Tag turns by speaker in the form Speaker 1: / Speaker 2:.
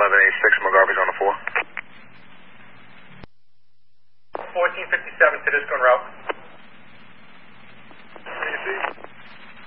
Speaker 1: 1186, McGarvey's on the 4.
Speaker 2: 1457 Tedesco en route.